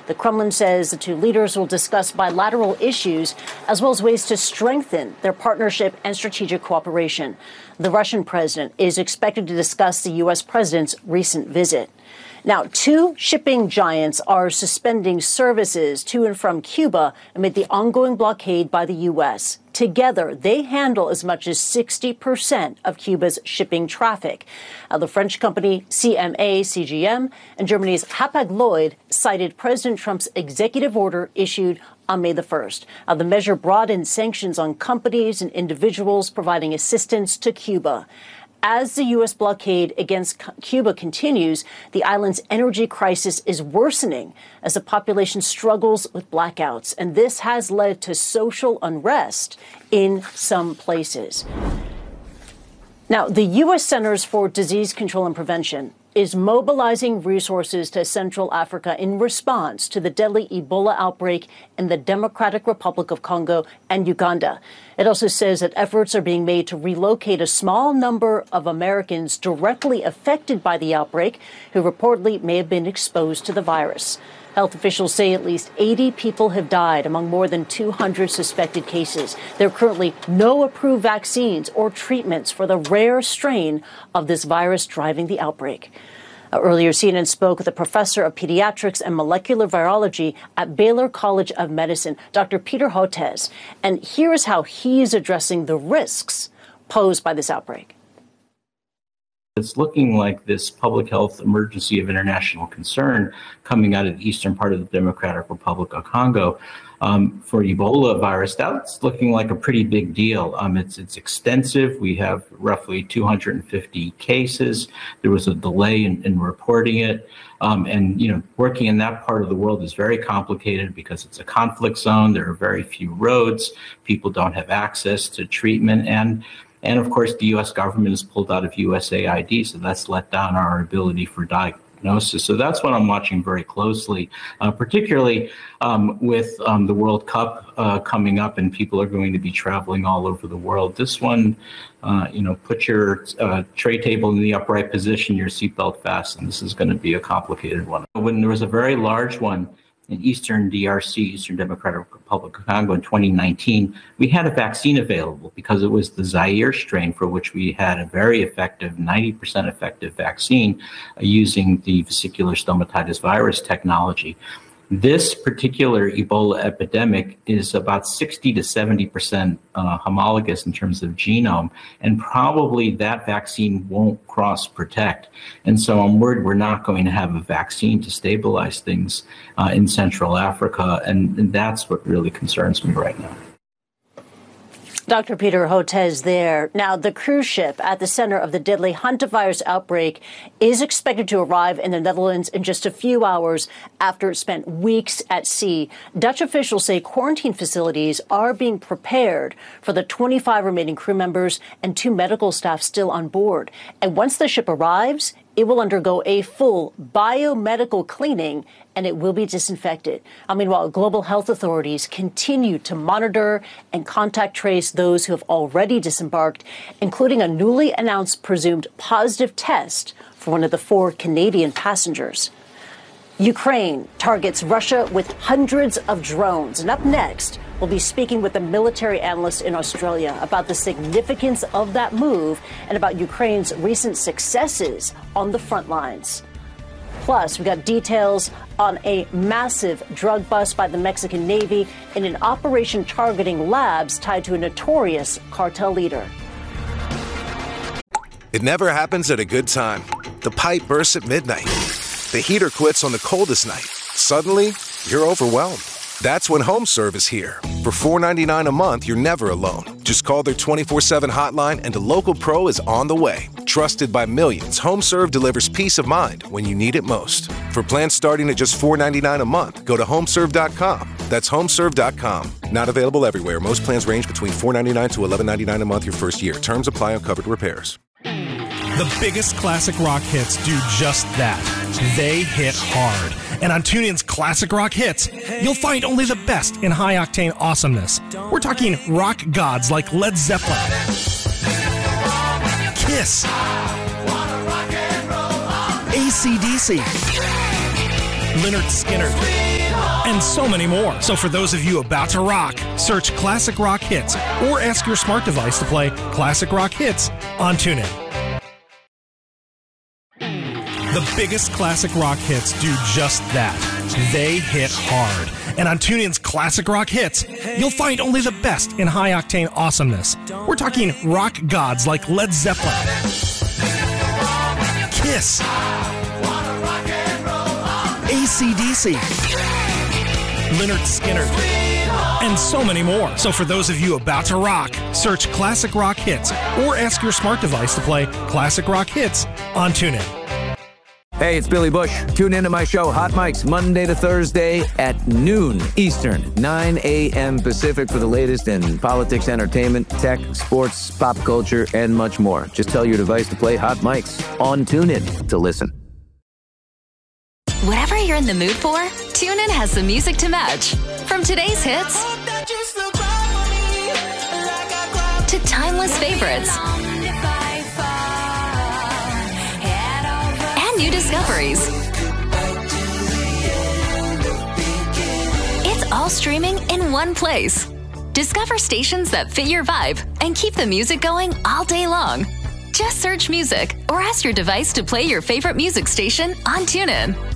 The Kremlin says the two leaders will discuss bilateral issues as well as ways to strengthen their partnership and strategic cooperation. The Russian president is expected to discuss the U.S. president's recent visit. Now, two shipping giants are suspending services to and from Cuba amid the ongoing blockade by the U.S. Together, they handle as much as 60% of Cuba's shipping traffic. The French company CMA-CGM and Germany's Hapag-Lloyd cited President Trump's executive order issued on May the 1st. The measure broadened sanctions on companies and individuals providing assistance to Cuba. As the U.S. blockade against Cuba continues, the island's energy crisis is worsening as the population struggles with blackouts, and this has led to social unrest in some places. Now, the U.S. Centers for Disease Control and Prevention is mobilizing resources to Central Africa in response to the deadly Ebola outbreak in the Democratic Republic of Congo and Uganda. It also says that efforts are being made to relocate a small number of Americans directly affected by the outbreak who reportedly may have been exposed to the virus. Health officials say at least 80 people have died among more than 200 suspected cases. There are currently no approved vaccines or treatments for the rare strain of this virus driving the outbreak. Earlier, CNN spoke with a professor of pediatrics and molecular virology at Baylor College of Medicine, Dr. Peter Hotez. And here is how he is addressing the risks posed by this outbreak. It's looking like this public health emergency of international concern coming out of the eastern part of the Democratic Republic of Congo for Ebola virus. That's looking like a pretty big deal. It's extensive. We have roughly 250 cases. There was a delay in reporting it. And working in that part of the world is very complicated because it's a conflict zone. There are very few roads. People don't have access to treatment. And of course, the U.S. government has pulled out of USAID, so that's let down our ability for diagnosis. So that's what I'm watching very closely, particularly with the World Cup coming up, and people are going to be traveling all over the world. This one, put your tray table in the upright position, your seatbelt fastened. This is going to be a complicated one. When there was a very large one in Eastern DRC, Eastern Democratic Republic of Congo in 2019, we had a vaccine available because it was the Zaire strain for which we had a very effective, 90% effective vaccine using the vesicular stomatitis virus technology. This particular Ebola epidemic is about 60 to 70% homologous in terms of genome, and probably that vaccine won't cross-protect. And so I'm worried we're not going to have a vaccine to stabilize things in Central Africa, and that's what really concerns me right now. Dr. Peter Hotez there. Now, the cruise ship at the center of the deadly hantavirus outbreak is expected to arrive in the Netherlands in just a few hours after it spent weeks at sea. Dutch officials say quarantine facilities are being prepared for the 25 remaining crew members and 2 medical staff still on board. And once the ship arrives, it will undergo a full biomedical cleaning and it will be disinfected. Meanwhile, global health authorities continue to monitor and contact trace those who have already disembarked, including a newly announced presumed positive test for one of the 4 Canadian passengers. Ukraine targets Russia with hundreds of drones. And up next, we'll be speaking with a military analyst in Australia about the significance of that move and about Ukraine's recent successes on the front lines. Plus, we got details on a massive drug bust by the Mexican Navy in an operation targeting labs tied to a notorious cartel leader. It never happens at a good time. The pipe bursts at midnight. The heater quits on the coldest night. Suddenly, you're overwhelmed. That's when HomeServe is here. For $4.99 a month, you're never alone. Just call their 24/7 hotline and a local pro is on the way. Trusted by millions, HomeServe delivers peace of mind when you need it most. For plans starting at just $4.99 a month, go to HomeServe.com. That's HomeServe.com. Not available everywhere. Most plans range between $4.99 to $11.99 a month your first year. Terms apply on covered repairs. The biggest classic rock hits do just that. They hit hard. And on TuneIn's Classic Rock Hits, you'll find only the best in high-octane awesomeness. We're talking rock gods like Led Zeppelin, Kiss, AC/DC, Lynyrd Skynyrd, and so many more. So for those of you about to rock, search Classic Rock Hits or ask your smart device to play Classic Rock Hits on TuneIn. The biggest classic rock hits do just that. They hit hard. And on TuneIn's Classic Rock Hits, you'll find only the best in high-octane awesomeness. We're talking rock gods like Led Zeppelin, Kiss, AC/DC, Lynyrd Skynyrd, and so many more. So for those of you about to rock, search Classic Rock Hits or ask your smart device to play Classic Rock Hits on TuneIn. Hey, it's Billy Bush. Tune in to my show, Hot Mics, Monday to Thursday at noon Eastern, 9 a.m. Pacific for the latest in politics, entertainment, tech, sports, pop culture, and much more. Just tell your device to play Hot Mics on TuneIn to listen. Whatever you're in the mood for, TuneIn has the music to match. From today's hits to timeless favorites and new discoveries. It's all streaming in one place. Discover stations that fit your vibe and keep the music going all day long. Just search music or ask your device to play your favorite music station on TuneIn.